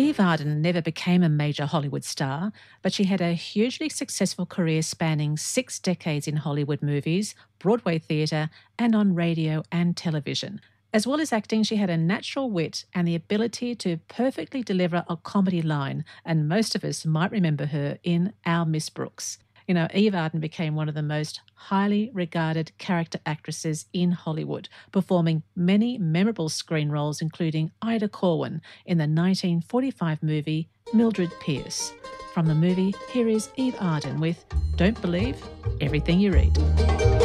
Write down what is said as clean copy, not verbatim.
Eve Arden never became a major Hollywood star, but she had a hugely successful career spanning 6 decades in Hollywood movies, Broadway theatre, and on radio and television. As well as acting, she had a natural wit and the ability to perfectly deliver a comedy line, and most of us might remember her in Our Miss Brooks. You know, Eve Arden became one of the most highly regarded character actresses in Hollywood, performing many memorable screen roles, including Ida Corwin in the 1945 movie Mildred Pierce. From the movie, here is Eve Arden with Don't Believe Everything You Read.